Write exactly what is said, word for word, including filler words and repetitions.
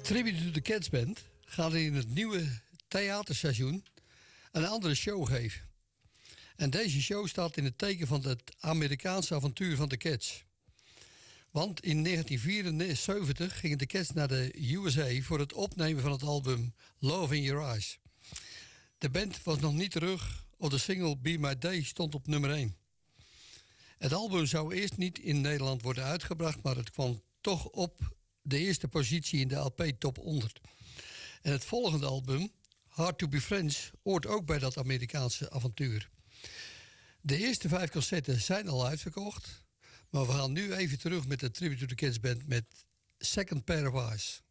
Tribute to the Cats Band gaat in het nieuwe theaterseizoen een andere show geven. En deze show staat in het teken van het Amerikaanse avontuur van de Cats. Want in negentien vierenzeventig gingen de Cats naar de U S A voor het opnemen van het album Love in Your Eyes. De band was nog niet terug of de single Be My Day stond op nummer één. Het album zou eerst niet in Nederland worden uitgebracht, maar het kwam toch op de eerste positie in de L P Top honderd. En het volgende album, Hard to Be Friends, hoort ook bij dat Amerikaanse avontuur. De eerste vijf cassettes zijn al uitverkocht, maar we gaan nu even terug met de Tribute to the Cats Band met Second Pair of Eyes.